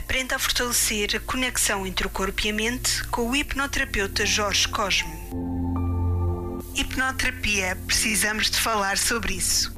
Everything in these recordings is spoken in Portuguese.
Aprenda a fortalecer a conexão entre o corpo e a mente com o hipnoterapeuta Jorge Cosme. Hipnoterapia, precisamos de falar sobre isso.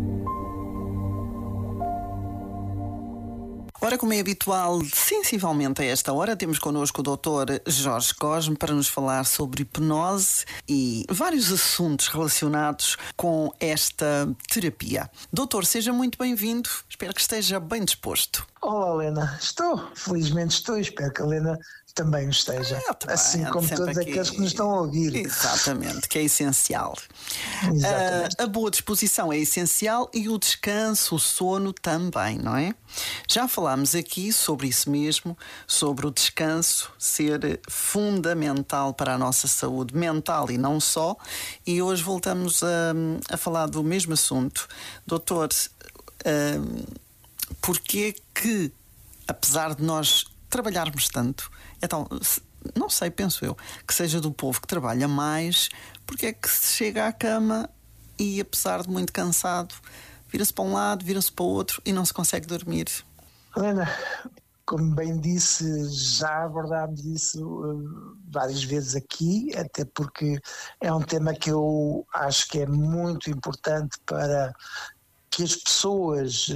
Ora, como é habitual, sensivelmente a esta hora, temos connosco o Dr. Jorge Cosme para nos falar sobre hipnose e vários assuntos relacionados com esta terapia. Doutor, seja muito bem-vindo. Espero que esteja bem disposto. Olá, Helena. Felizmente estou, espero que a Helena também esteja. Assim como todos aqueles que nos estão a ouvir. Exatamente, que é essencial. A boa disposição é essencial e o descanso, o sono também, não é? Já falámos aqui sobre isso mesmo, sobre o descanso ser fundamental para a nossa saúde mental e não só, e hoje voltamos a falar do mesmo assunto. Doutor, porquê que, apesar de nós trabalharmos tanto, então, não sei, penso eu, que seja do povo que trabalha mais, porque é que se chega à cama e, apesar de muito cansado, vira-se para um lado, vira-se para o outro e não se consegue dormir? Helena, como bem disse, já abordámos isso várias vezes aqui, até porque é um tema que eu acho que é muito importante para que as pessoas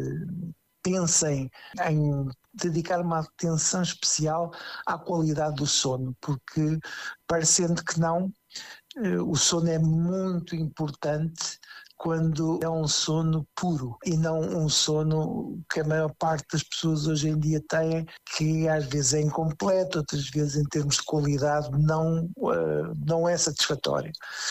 pensem em dedicar uma atenção especial à qualidade do sono, porque, parecendo que não, o sono é muito importante quando é um sono puro e não um sono que a maior parte das pessoas hoje em dia têm, que às vezes é incompleto, outras vezes em termos de qualidade não é satisfatório.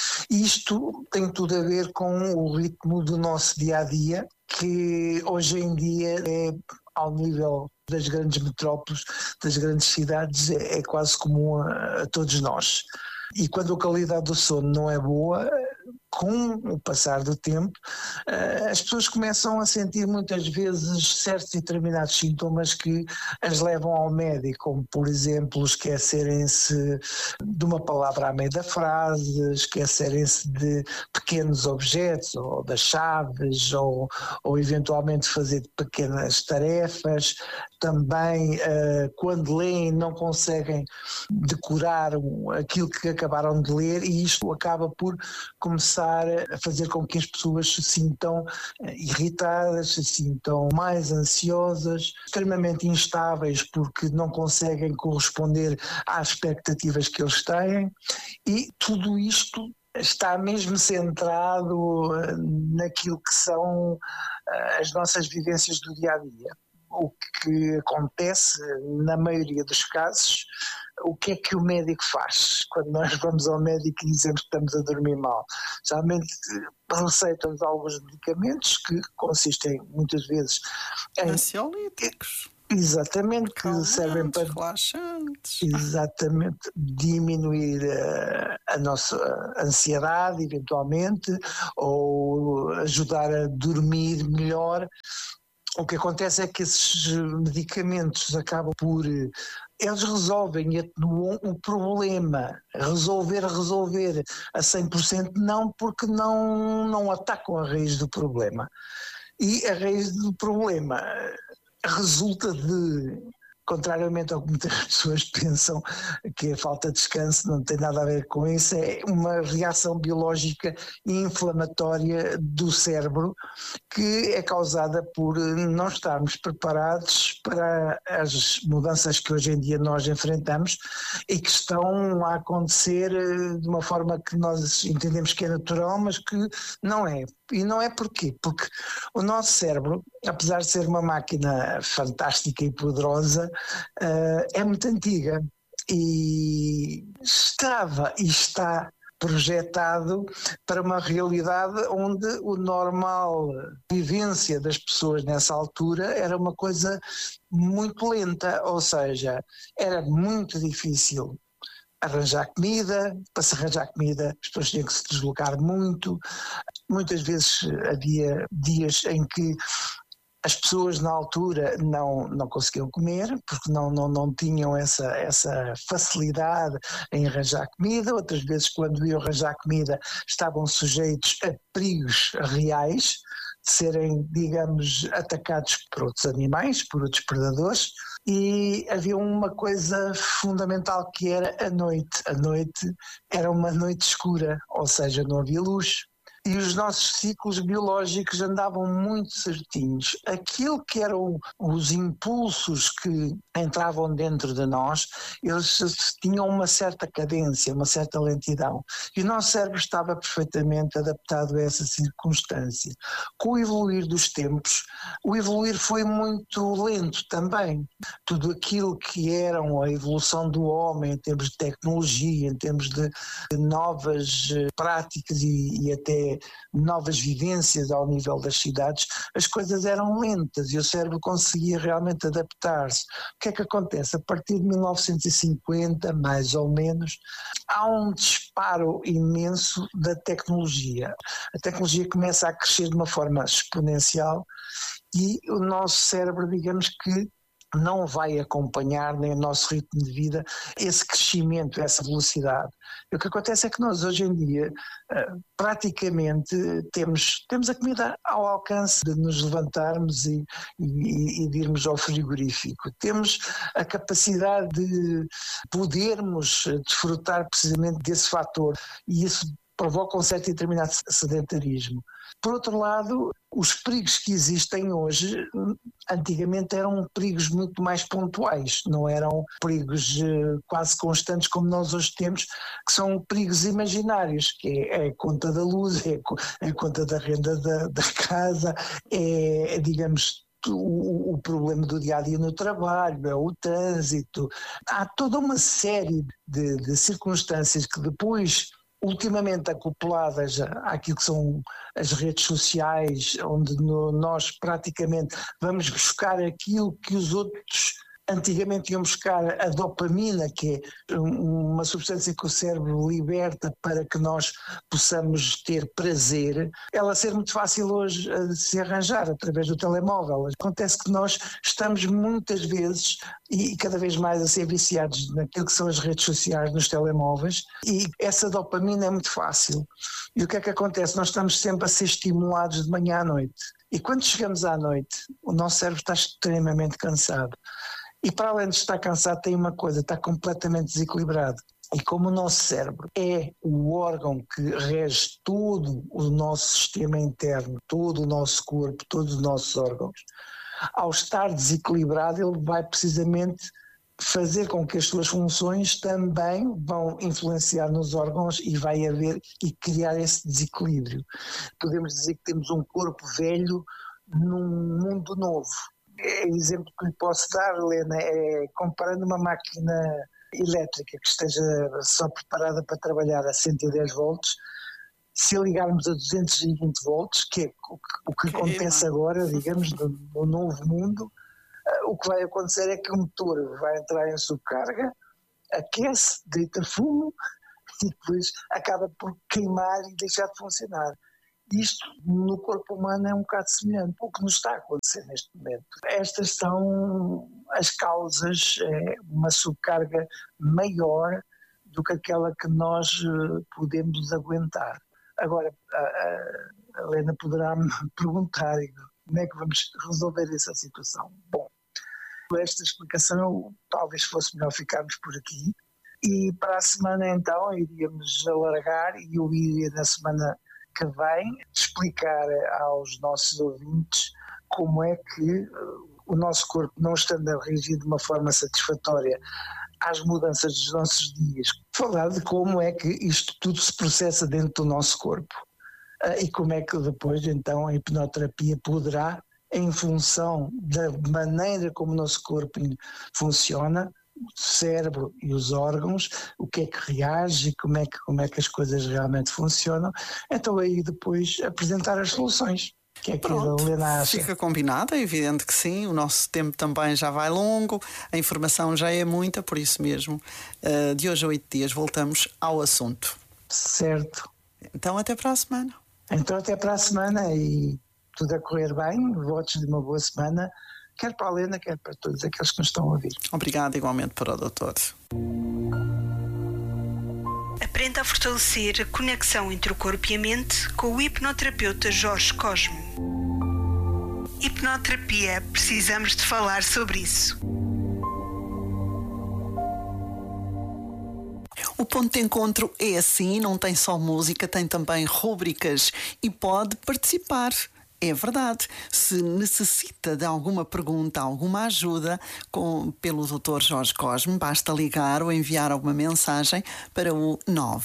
Isto tem tudo a ver com o ritmo do nosso dia-a-dia, que hoje em dia é ao nível das grandes metrópoles, das grandes cidades, é quase comum a todos nós. E quando a qualidade do sono não é boa, com o passar do tempo, as pessoas começam a sentir muitas vezes certos e determinados sintomas que as levam ao médico, como por exemplo esquecerem-se de uma palavra à meio da frase, esquecerem-se de pequenos objetos, ou das chaves, ou eventualmente fazer pequenas tarefas. Também quando leem não conseguem decorar aquilo que acabaram de ler, e isto acaba por começar a fazer com que as pessoas se sintam irritadas, se sintam mais ansiosas, extremamente instáveis porque não conseguem corresponder às expectativas que eles têm, e tudo isto está mesmo centrado naquilo que são as nossas vivências do dia-a-dia. O que acontece, na maioria dos casos, o que é que o médico faz quando nós vamos ao médico e dizemos que estamos a dormir mal? Geralmente receitam-nos alguns medicamentos que consistem muitas vezes em ansiolíticos. Exatamente, que servem para relaxantes. Exatamente, diminuir a nossa ansiedade, eventualmente, ou ajudar a dormir melhor. O que acontece é que esses medicamentos acabam por... Eles resolvem e atenuam o problema. Resolver a 100% não, porque não atacam a raiz do problema. E a raiz do problema resulta de... Contrariamente ao que muitas pessoas pensam, que a falta de descanso não tem nada a ver com isso, é uma reação biológica inflamatória do cérebro que é causada por não estarmos preparados para as mudanças que hoje em dia nós enfrentamos e que estão a acontecer de uma forma que nós entendemos que é natural, mas que não é. E não é porquê? Porque o nosso cérebro, apesar de ser uma máquina fantástica e poderosa, é muito antiga e estava e está projetado para uma realidade onde o normal vivência das pessoas nessa altura era uma coisa muito lenta, ou seja, era muito difícil arranjar comida. Para se arranjar comida as pessoas tinham que se deslocar muito, muitas vezes havia dias em que as pessoas na altura não conseguiam comer, porque não tinham essa facilidade em arranjar comida. Outras vezes, quando iam arranjar comida, estavam sujeitos a perigos reais de serem, digamos, atacados por outros animais, por outros predadores. e havia uma coisa fundamental que era a noite. A noite era uma noite escura, ou seja, não havia luz. E os nossos ciclos biológicos andavam muito certinhos. Aquilo que eram os impulsos que entravam dentro de nós, eles tinham uma certa cadência, uma certa lentidão. E o nosso cérebro estava perfeitamente adaptado a essa circunstância. Com o evoluir dos tempos, o evoluir foi muito lento também. Tudo aquilo que eram a evolução do homem em termos de tecnologia, em termos de novas práticas e até novas vivências ao nível das cidades, as coisas eram lentas e o cérebro conseguia realmente adaptar-se. O que é que acontece? A partir de 1950, mais ou menos, há um disparo imenso da tecnologia. A tecnologia começa a crescer de uma forma exponencial e o nosso cérebro, digamos que, não vai acompanhar nem o nosso ritmo de vida esse crescimento, essa velocidade. E o que acontece é que nós hoje em dia praticamente temos a comida ao alcance de nos levantarmos e de irmos ao frigorífico. Temos a capacidade de podermos desfrutar precisamente desse fator e isso provoca um certo e determinado sedentarismo. Por outro lado, os perigos que existem hoje, antigamente eram perigos muito mais pontuais, não eram perigos quase constantes como nós hoje temos, que são perigos imaginários, que é a conta da luz, é a conta da renda da casa, digamos, o problema do dia-a-dia no trabalho, é o trânsito. Há toda uma série de circunstâncias que depois, ultimamente acopladas àquilo que são as redes sociais, onde nós praticamente vamos buscar aquilo que os outros antigamente iam buscar, a dopamina, que é uma substância que o cérebro liberta para que nós possamos ter prazer, ela ser muito fácil hoje a se arranjar através do telemóvel. Acontece que nós estamos muitas vezes e cada vez mais a ser viciados naquilo que são as redes sociais, nos telemóveis, e essa dopamina é muito fácil. E o que é que acontece? Nós estamos sempre a ser estimulados de manhã à noite. E quando chegamos à noite, o nosso cérebro está extremamente cansado. E para além de estar cansado, tem uma coisa, está completamente desequilibrado. E como o nosso cérebro é o órgão que rege todo o nosso sistema interno, todo o nosso corpo, todos os nossos órgãos, ao estar desequilibrado, ele vai precisamente fazer com que as suas funções também vão influenciar nos órgãos e vai haver e criar esse desequilíbrio. Podemos dizer que temos um corpo velho num mundo novo. O exemplo que lhe posso dar, Helena, é comparando uma máquina elétrica que esteja só preparada para trabalhar a 110 volts, se ligarmos a 220 volts, que é o que acontece agora, digamos, no novo mundo, o que vai acontecer é que o motor vai entrar em subcarga, aquece, deita fumo e depois acaba por queimar e deixar de funcionar. Isto no corpo humano é um bocado semelhante ao que nos está a acontecer neste momento. Estas são as causas, uma subcarga maior do que aquela que nós podemos aguentar. Agora, a Helena poderá-me perguntar como é que vamos resolver essa situação. Bom, com esta explicação talvez fosse melhor ficarmos por aqui e para a semana então iríamos alargar e eu iria na semana que vem explicar aos nossos ouvintes como é que o nosso corpo, não estando a reagir de uma forma satisfatória às mudanças dos nossos dias, falar de como é que isto tudo se processa dentro do nosso corpo e como é que depois então a hipnoterapia poderá, em função da maneira como o nosso corpo funciona, o cérebro e os órgãos, o que é que reage, como é que as coisas realmente funcionam, então aí depois apresentar as soluções. O que é que a Helena acha? Fica combinado, é evidente que sim, o nosso tempo também já vai longo, a informação já é muita, por isso mesmo, de hoje a 8 dias voltamos ao assunto. Certo. Então até para a semana. Então até para a semana e tudo a correr bem, votos de uma boa semana, quer para a Helena, quer para todos aqueles que nos estão a ouvir. Obrigado igualmente para o doutor. Aprenda a fortalecer a conexão entre o corpo e a mente com o hipnoterapeuta Jorge Cosme. Hipnoterapia, precisamos de falar sobre isso. O ponto de encontro é assim, não tem só música, tem também rúbricas e pode participar. É verdade. Se necessita de alguma pergunta, alguma ajuda pelo Dr. Jorge Cosme, basta ligar ou enviar alguma mensagem para o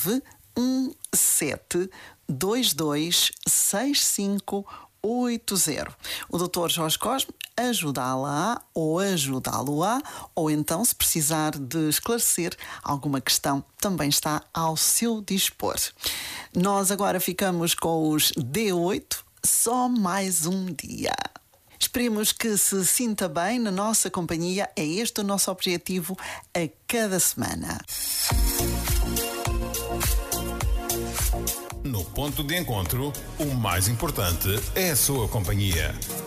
917 226580. O Dr. Jorge Cosme ajudá-la ou ajudá-lo-á, ou então, se precisar de esclarecer alguma questão, também está ao seu dispor. Nós agora ficamos com os D8, só mais um dia. Esperemos que se sinta bem na nossa companhia. É este o nosso objetivo a cada semana. No ponto de encontro, o mais importante é a sua companhia.